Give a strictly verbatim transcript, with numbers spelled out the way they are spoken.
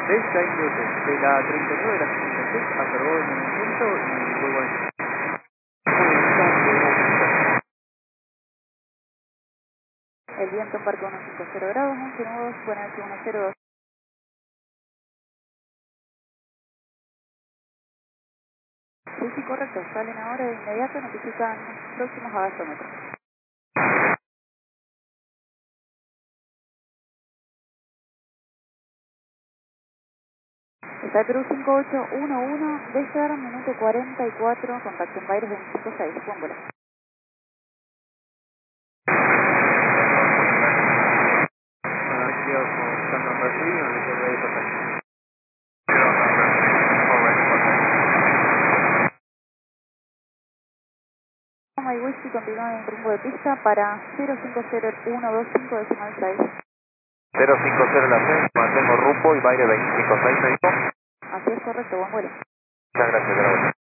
de la treinta y nueve de la setenta y seis, observó el movimiento y vuelvo a decir. El viento embarca uno cinco cero grados, once nudos, buena noche uno cero dos. Sí, sí, correcto, salen ahora de inmediato, notifican próximos a gasómetro. Está Cruz cinco ocho uno uno, Desert, minuto cuarenta y cuatro, contacto en Baires veinticinco seis, buen vuelo. My Whisky continúa en rumbo de pista para cero cinco cero uno dos cinco decimal seis. cero cinco cero la C, mantengo rumbo y baile veinticinco seis, ¿me dijo? Así es, correcto, buen vuelo. Muchas gracias, gracias.